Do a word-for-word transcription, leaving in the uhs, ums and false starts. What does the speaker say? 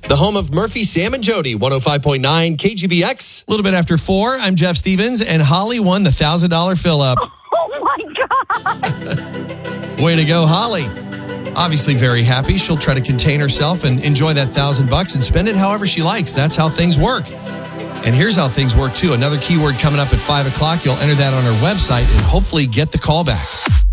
The home of Murphy, Sam, and Jody, one oh five point nine K G B X. A little bit after four, I'm Jeff Stevens, and Holly won the one thousand dollars fill-up. Oh, my God. Way to go, Holly. Obviously very happy. She'll try to contain herself and enjoy that thousand bucks and spend it however she likes. That's how things work. And here's how things work, too. Another keyword coming up at five o'clock. You'll enter that on our website and hopefully get the call back.